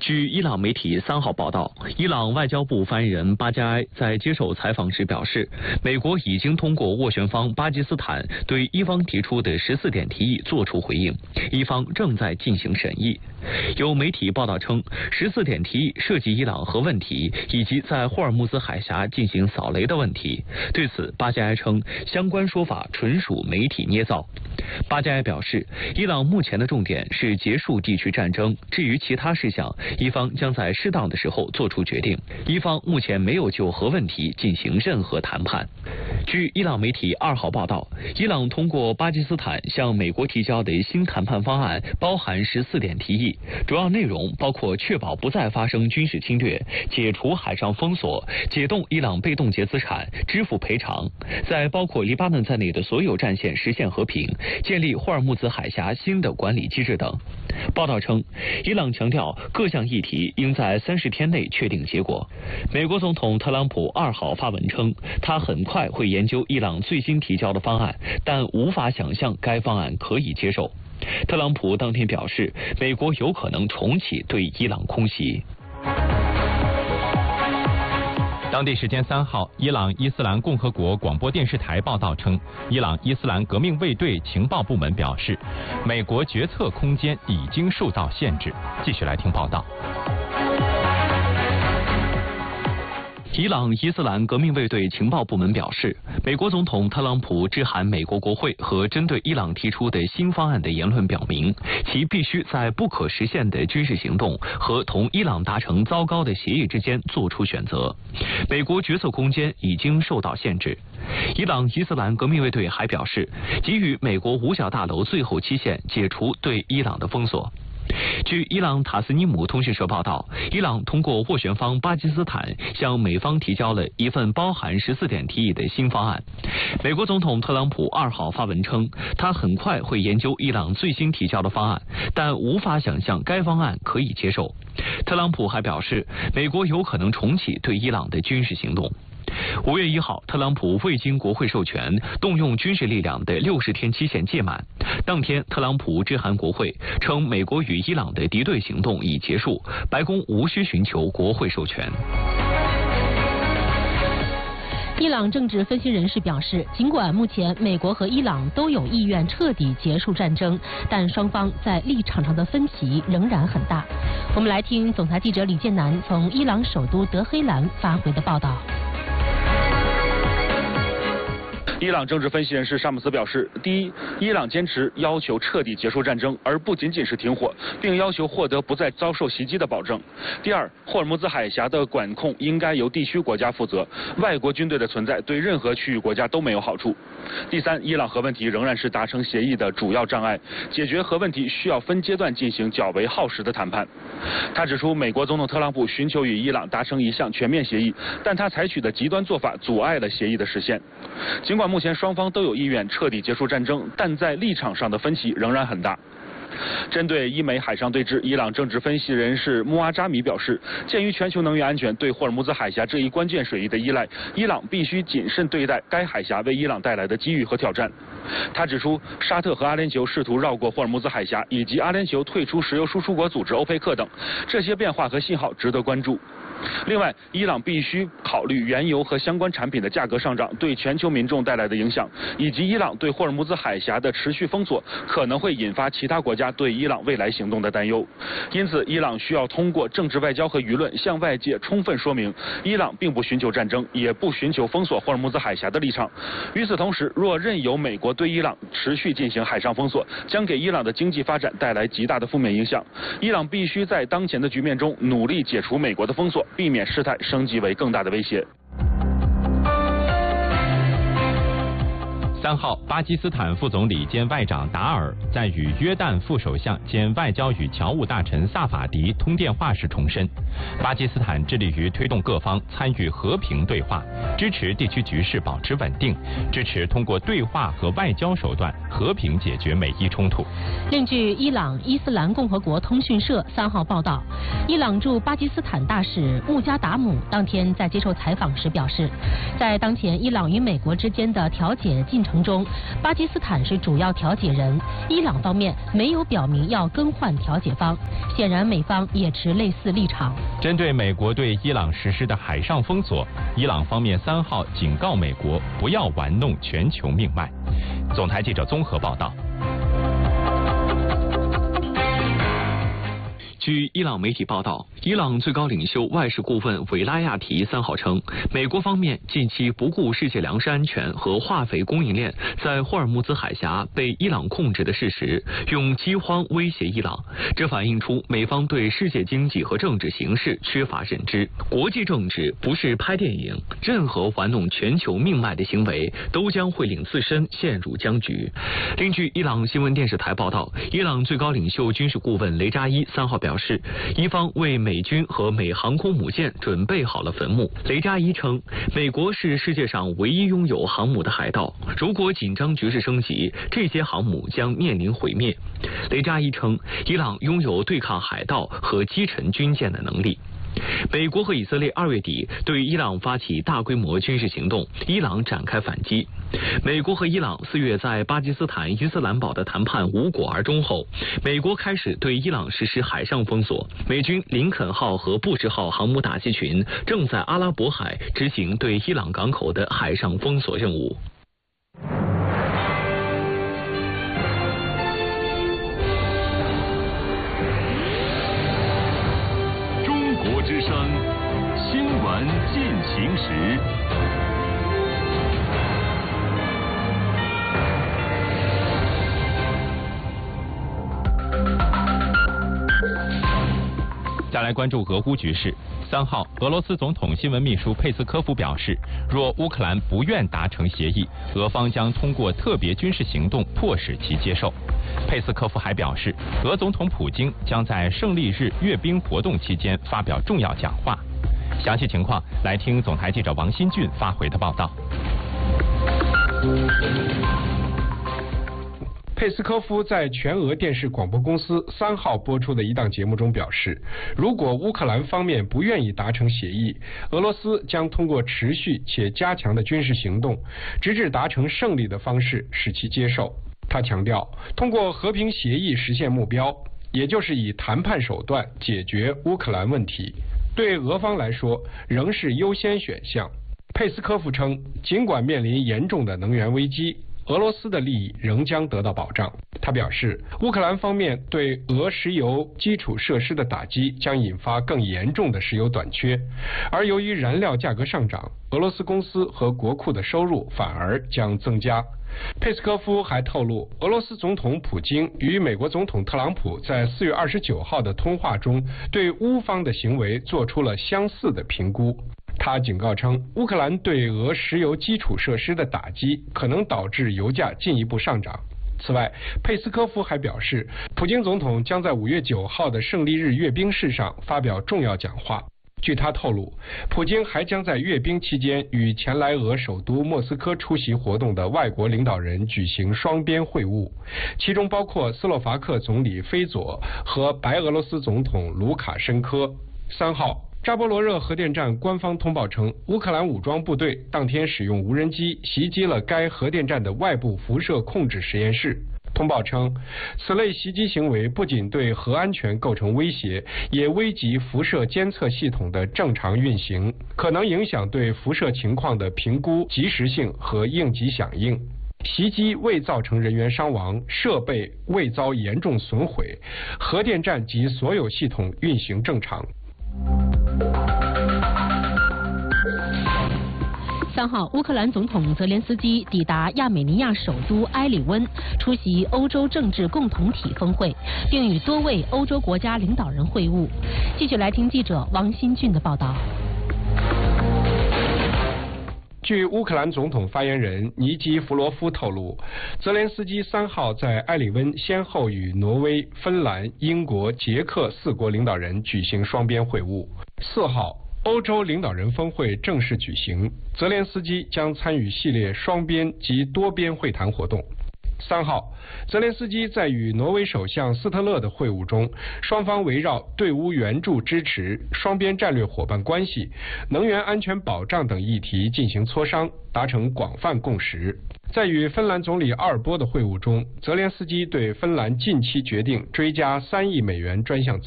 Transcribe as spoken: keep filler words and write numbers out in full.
据伊朗媒体三号报道，伊朗外交部发言人巴加埃在接受采访时表示，美国已经通过斡旋方巴基斯坦对伊方提出的十四点提议作出回应，伊方正在进行审议。有媒体报道称，十四点提议涉及伊朗核问题以及在霍尔木兹海峡进行扫雷的问题。对此，巴加埃称相关说法纯属媒体捏造。巴加埃表示，伊朗目前的重点是结束地区战争，至于其他事项，伊方将在适当的时候做出决定。伊方目前没有就核问题进行任何谈判。据伊朗媒体二号报道，伊朗通过巴基斯坦向美国提交的新谈判方案包含十四点提议，主要内容包括确保不再发生军事侵略、解除海上封锁、解冻伊朗被冻结资产、支付赔偿，在包括黎巴嫩在内的所有战线实现和平、建立霍尔木兹海峡新的管理机制等。报道称，伊朗强调各项议题应在三十天内确定结果。美国总统特朗普二号发文称，他很快会研究伊朗最新提交的方案，但无法想象该方案可以接受。特朗普当天表示，美国有可能重启对伊朗空袭。 当地时间三号，伊朗伊斯兰共和国广播电视台报道称，伊朗伊斯兰革命卫队情报部门表示，美国决策空间已经受到限制。继续来听报道。 伊朗伊斯兰革命卫队情报部门表示，美国总统特朗普致函美国国会和针对伊朗提出的新方案的言论表明，其必须在不可实现的军事行动和同伊朗达成糟糕的协议之间做出选择。美国决策空间已经受到限制。伊朗伊斯兰革命卫队还表示，给予美国五角大楼最后期限，解除对伊朗的封锁。据伊朗塔斯尼姆通讯社报道，伊朗通过斡旋方巴基斯坦向美方提交了一份包含十四点提议的新方案。美国总统特朗普二号发文称，他很快会研究伊朗最新提交的方案，但无法想象该方案可以接受。特朗普还表示，美国有可能重启对伊朗的军事行动。五月一号，特朗普未经国会授权动用军事力量的六十天期限届满。当天，特朗普致函国会，称美国与伊朗的敌对行动已结束，白宫无需寻求国会授权。 伊朗政治分析人士表示，尽管目前美国和伊朗都有意愿彻底结束战争，但双方在立场上的分歧仍然很大。我们来听总台记者李建南从伊朗首都德黑兰发回的报道。 伊朗政治分析人士沙姆斯表示，第一，伊朗坚持要求彻底结束战争，而不仅仅是停火，并要求获得不再遭受袭击的保证。第二，霍尔木兹海峡的管控应该由地区国家负责，外国军队的存在对任何区域国家都没有好处。第三，伊朗核问题仍然是达成协议的主要障碍，解决核问题需要分阶段进行较为耗时的谈判。他指出，美国总统特朗普寻求与伊朗达成一项全面协议，但他采取的极端做法阻碍了协议的实现。尽管目前双方都有意愿彻底结束战争，但在立场上的分歧仍然很大。针对伊美海上对峙，伊朗政治分析人士穆阿扎米表示，鉴于全球能源安全对霍尔木兹海峡这一关键水域的依赖，伊朗必须谨慎对待该海峡为伊朗带来的机遇和挑战。他指出，沙特和阿联酋试图绕过霍尔木兹海峡，以及阿联酋退出石油输出国组织欧佩克等，这些变化和信号值得关注。另外，伊朗必须考虑原油和相关产品的价格上涨对全球民众带来的影响，以及伊朗对霍尔木兹海峡的持续封锁可能会引发其他国家对伊朗未来行动的担忧。因此，伊朗需要通过政治外交和舆论向外界充分说明，伊朗并不寻求战争，也不寻求封锁霍尔木兹海峡的立场。与此同时，若任由美国对伊朗持续进行海上封锁，将给伊朗的经济发展带来极大的负面影响。伊朗必须在当前的局面中努力解除美国的封锁，避免事态升级为更大的威胁。 三号，巴基斯坦副总理兼外长达尔在与约旦副首相兼外交与侨务大臣萨法迪通电话时重申，巴基斯坦致力于推动各方参与和平对话，支持地区局势保持稳定，支持通过对话和外交手段和平解决美伊冲突。 另据伊朗伊斯兰共和国通讯社三号报道，伊朗驻巴基斯坦大使穆加达姆当天在接受采访时表示，在当前伊朗与美国之间的调解进程程中，巴基斯坦是主要调解人，伊朗方面没有表明要更换调解方，显然美方也持类似立场。 针对美国对伊朗实施的海上封锁，伊朗方面三号警告美国不要玩弄全球命脉。总台记者综合报道。 据伊朗媒体报道，伊朗最高领袖外事顾问韦拉亚提三号称，美国方面近期不顾世界粮食安全和化肥供应链在霍尔木兹海峡被伊朗控制的事实，用饥荒威胁伊朗。这反映出美方对世界经济和政治形势缺乏认知。国际政治不是拍电影，任何玩弄全球命脉的行为都将会令自身陷入僵局。另据伊朗新闻电视台报道，伊朗最高领袖军事顾问雷扎伊三号表示，是，伊方为美军和美航空母舰准备好了坟墓。雷扎伊称，美国是世界上唯一拥有航母的海盗，如果紧张局势升级，这些航母将面临毁灭。雷扎伊称，伊朗拥有对抗海盗和击沉军舰的能力。美国和以色列二月底对伊朗发起大规模军事行动，伊朗展开反击。美国和伊朗四月在巴基斯坦伊斯兰堡的谈判无果而终后，美国开始对伊朗实施海上封锁。美军林肯号和布什号航母打击群正在阿拉伯海执行对伊朗港口的海上封锁任务。 之声新闻进行时。 再来关注俄乌局势。三号，俄罗斯总统新闻秘书佩斯科夫表示，若乌克兰不愿达成协议，俄方将通过特别军事行动迫使其接受。佩斯科夫还表示，俄总统普京将在胜利日阅兵活动期间发表重要讲话。详细情况，来听总台记者王新俊发回的报道。 佩斯科夫在全俄电视广播公司三号播出的一档节目中表示，如果乌克兰方面不愿意达成协议，俄罗斯将通过持续且加强的军事行动，直至达成胜利的方式使其接受。他强调，通过和平协议实现目标，也就是以谈判手段解决乌克兰问题，对俄方来说仍是优先选项。佩斯科夫称，尽管面临严重的能源危机，俄罗斯的利益仍将得到保障。他表示，乌克兰方面对俄石油基础设施的打击将引发更严重的石油短缺，而由于燃料价格上涨，俄罗斯公司和国库的收入反而将增加。佩斯科夫还透露，俄罗斯总统普京与美国总统特朗普在四月二十九号的通话中，对乌方的行为做出了相似的评估。他警告称，乌克兰对俄石油基础设施的打击可能导致油价进一步上涨。此外，佩斯科夫还表示，普京总统将在五月九号的胜利日阅兵式上发表重要讲话。据他透露，普京还将在阅兵期间与前来俄首都莫斯科出席活动的外国领导人举行双边会晤，其中包括斯洛伐克总理菲佐和白俄罗斯总统卢卡申科。三号，扎波罗热核电站官方通报称，乌克兰武装部队当天使用无人机袭击了该核电站的外部辐射控制实验室。通报称，此类袭击行为不仅对核安全构成威胁，也危及辐射监测系统的正常运行，可能影响对辐射情况的评估及时性和应急响应。袭击未造成人员伤亡，设备未遭严重损毁，核电站及所有系统运行正常。 三号，乌克兰总统泽连斯基抵达亚美尼亚首都埃里温，出席欧洲政治共同体峰会，并与多位欧洲国家领导人会晤。继续来听记者王新俊的报道。 据乌克兰总统发言人尼基弗罗夫透露，泽连斯基三号在埃里温先后与挪威、芬兰、英国、捷克四国领导人举行双边会晤。四号，欧洲领导人峰会正式举行，泽连斯基将参与系列双边及多边会谈活动。 三号，泽连斯基在与挪威首相斯特勒的会晤中，双方围绕对乌援助支持、双边战略伙伴关系、能源安全保障等议题进行磋商，达成广泛共识。在与芬兰总理阿尔波的会晤中，泽连斯基对芬兰近期决定追加三亿美元专项资